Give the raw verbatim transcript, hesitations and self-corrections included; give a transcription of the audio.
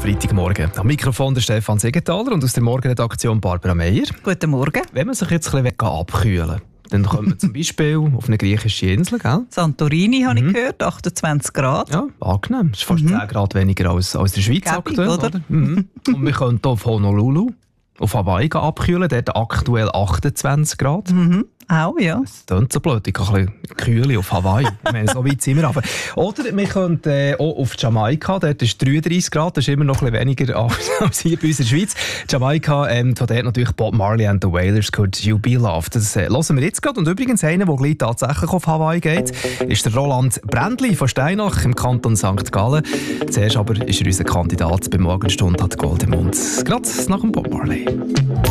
Freitagmorgen. Am Mikrofon der Stefan Siegenthaler und aus der Morgenredaktion Barbara Meier. Guten Morgen. Wenn man sich jetzt ein bisschen abkühlen will, dann kommt man zum Beispiel auf eine griechische Insel, gell? Santorini habe Mhm. ich gehört, achtundzwanzig Grad. Ja, angenehm. Das ist fast Mhm. zehn Grad weniger als, als in der Schweiz Gäbig, aktuell. oder? Mhm. Und wir können hier auf Honolulu, auf Hawaii gehen abkühlen, dort aktuell achtundzwanzig Grad. Mhm. Auch, ja. Das klingt so blöd, ich kann ein bisschen Kühle auf Hawaii. Ich meine, so weit sind wir runter. Oder wir können äh, auch auf Jamaika, dort ist dreiunddreissig Grad, das ist immer noch ein bisschen weniger als, als hier bei uns in der Schweiz. Jamaika, ähm, von dort natürlich Bob Marley and the Wailers, Could You Be Loved. Das äh, hören wir jetzt gerade. Und übrigens einer, der gleich tatsächlich auf Hawaii geht, ist der Roland Brändli von Steinach im Kanton Sankt Gallen. Zuerst aber ist er unser Kandidat bei Morgenstunde hat Gold im Mund. Gerade nach dem Bob Marley.